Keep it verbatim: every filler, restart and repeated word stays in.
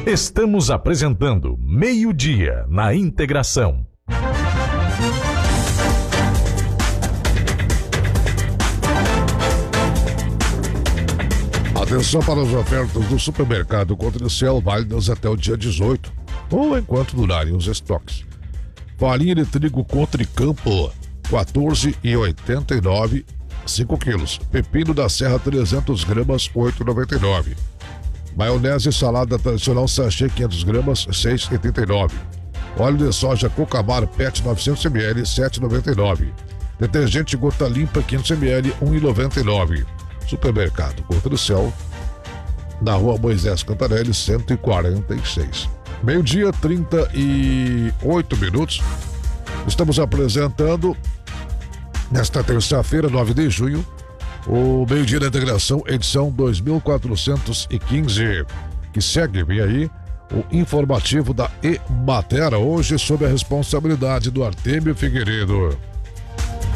Estamos apresentando Meio-Dia na Integração. Atenção para as ofertas do supermercado Cotricel, válidas até o dia dezoito, ou enquanto durarem os estoques. Farinha de trigo Cotricampo, quatorze reais e oitenta e nove centavos, cinco quilos. Pepino da Serra, trezentas gramas, oito reais e noventa e nove centavos. Maionese salada tradicional sachê, quinhentas gramas, seis reais e oitenta e nove centavos. Óleo de soja Cocamar Pet, novecentos mililitros, sete reais e noventa e nove centavos. Detergente Gota Limpa, quinhentos mililitros, um real e noventa e nove centavos. Supermercado Cotricel, na rua Moisés Cantarelli, cento e quarenta e seis. Meio-dia, trinta e oito minutos. Estamos apresentando, nesta terça-feira, nove de junho, o Meio-Dia da Integração, edição dois mil quatrocentos e quinze, que segue, vem aí, o informativo da Emater, hoje sob a responsabilidade do Artêmio Figueiredo.